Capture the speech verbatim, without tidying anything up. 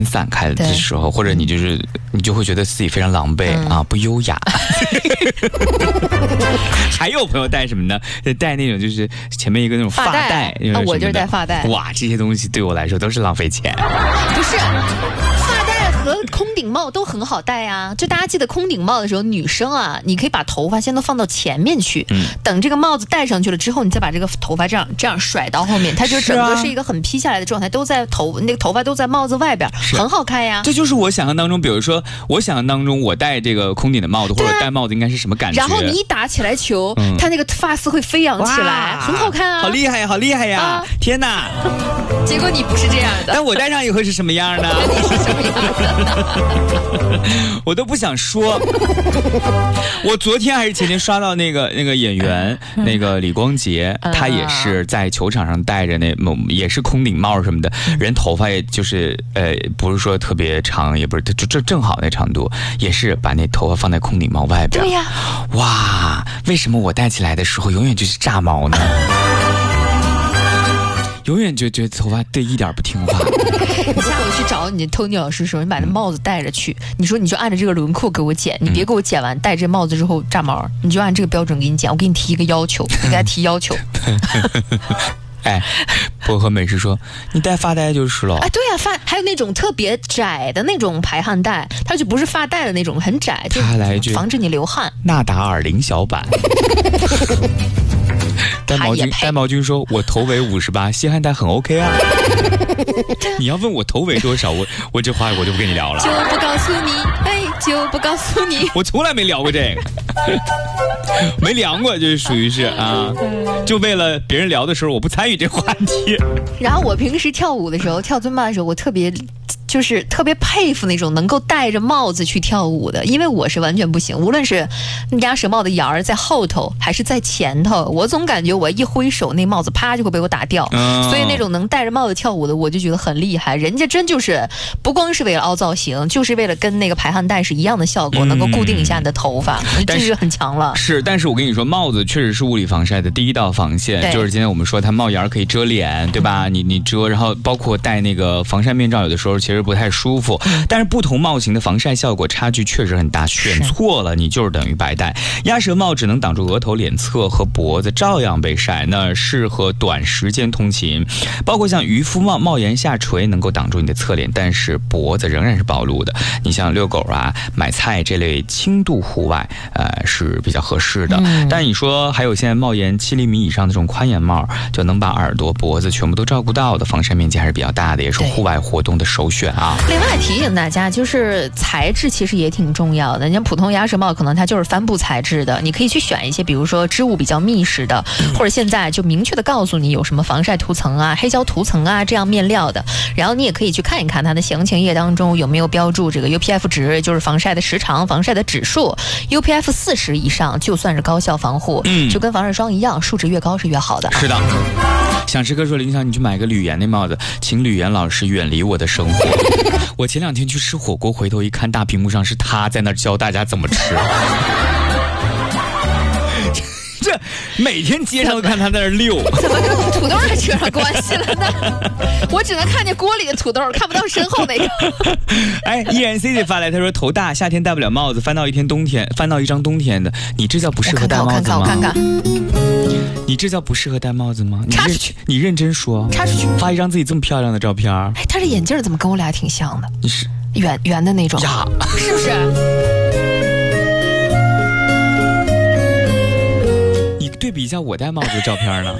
散开的时候，或者你就是你就会觉得自己非常狼狈、嗯、啊，不优雅。还有朋友戴什么呢？戴那种就是前面一个那种发带， 发带啊，我就是戴发带。 哇，这些东西对我来说都是浪费钱。 不是。和空顶帽都很好戴啊，就大家记得空顶帽的时候，女生啊，你可以把头发先都放到前面去，嗯、等这个帽子戴上去了之后，你再把这个头发这样这样甩到后面，它就整个是一个很披下来的状态，都在头那个头发都在帽子外边，很好看呀。 这就是我想象当中，比如说我想象当中，我戴这个空顶的帽子或者戴帽子应该是什么感觉？ 然后你一打起来球，嗯、它那个发丝会飞扬起来，很好看啊， 好厉害呀，好厉害呀！啊、天哪！ 结果你不是这样的， 但我戴上以后是什么样呢？ 你是什么样的？ 我都不想说。我昨天还是前天刷到那个那个演员那个李光洁，他也是在球场上戴着那也是空顶帽什么的，人头发也就是呃不是说特别长，也不是就正正好那长度，也是把那头发放在空顶帽外边。 对呀， 哇，为什么我戴起来的时候永远就是炸毛呢？永远就觉得头发对一点不听话。 你下回去找你的托尼老师说，你把那帽子戴着去，你说你就按照这个轮廓给我剪，你别给我剪完戴这帽子之后炸毛，你就按这个标准给你剪。我给你提一个要求，你给他提要求。 哎，薄荷美食说你戴发带就是了。 哎，对呀、啊，发还有那种特别窄的那种排汗带，它就不是发带的那种，很窄，就防止你流汗。 纳达尔零小版。戴毛军，戴毛军说：“我头围五十八，吸汗带很 OK 啊。”你要问我头围多少，我我这话我就不跟你聊了。 就不告诉你，哎，就不告诉你。 我从来没聊过这个，没量过，就是属于是啊，就为了别人聊的时候，我不参与这话题。 然后我平时跳舞的时候，跳尊巴的时候，我特别。就是特别佩服那种能够戴着帽子去跳舞的，因为我是完全不行。无论是鸭舌帽的沿儿在后头还是在前头，我总感觉我一挥手，那帽子啪就会被我打掉。嗯、所以那种能戴着帽子跳舞的，我就觉得很厉害。人家真就是不光是为了凹造型，就是为了跟那个排汗带是一样的效果，嗯、能够固定一下你的头发，这是很强了。 是，但是我跟你说，帽子确实是物理防晒的第一道防线。就是今天我们说它帽檐可以遮脸，对吧？嗯、你你遮，然后包括戴那个防晒面罩，有的时候其实不太舒服。但是不同帽型的防晒效果差距确实很大，选错了你就是等于白戴。鸭舌帽只能挡住额头、脸侧和脖子，照样被晒，那适合短时间通勤。包括像渔夫帽，帽檐下垂能够挡住你的侧脸，但是脖子仍然是暴露的。你像遛狗啊、买菜这类轻度户外，呃是比较合适的。嗯、但你说还有现在帽檐七厘米以上的这种宽檐帽，就能把耳朵、脖子全部都照顾到的，防晒面积还是比较大的，也是户外活动的首选啊。 另外提醒大家，就是材质其实也挺重要的。你像普通鸭舌帽，可能它就是帆布材质的，你可以去选一些，比如说织物比较密实的，或者现在就明确的告诉你有什么防晒涂层啊、黑胶涂层啊这样面料的。然后你也可以去看一看它的详情页当中有没有标注这个 U P F 值，就是防晒的时长、防晒的指数 ，U P F 四十以上就算是高效防护，嗯，就跟防晒霜一样，数值越高是越好的。 是的。想吃哥说林想你去买个吕岩那帽子，请吕岩老师远离我的生活。我前两天去吃火锅，回头一看，大屏幕上是他在那教大家怎么吃。这每天街上都看他在那溜， 怎么跟我土豆还扯上关系了呢？我只能看见锅里的土豆，看不到身后那个。 哎，依然 C C 发来，他说头大，夏天戴不了帽子，翻到一天冬天，翻到一张冬天的，你这叫不适合戴帽子吗？ 我看看，我看看。你这叫不适合戴帽子吗？ 插出去， 你认真说。 插出去， 发一张自己这么漂亮的照片。 哎，他这眼镜怎么跟我俩挺像的？ 你是圆圆的那种呀， 是不是？ 你对比一下我戴帽子的照片呢？